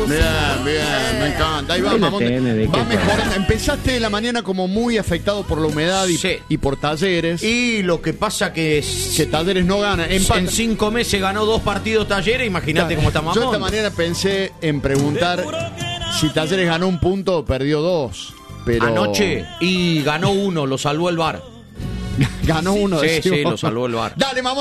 Bien, me encanta. Ahí va, Mamón. Va mejorando. Empezaste la mañana como muy afectado por la humedad y por Talleres. Y lo que pasa que Talleres no gana. En 5 meses ganó 2 partidos Talleres, imagínate cómo está Mamón. Yo esta mañana pensé en preguntar si Talleres ganó 1 punto o perdió 2. Pero... Anoche, y ganó 1, lo salvó el VAR. Ganó 1, sí, lo salvó el VAR. Dale, Mamón.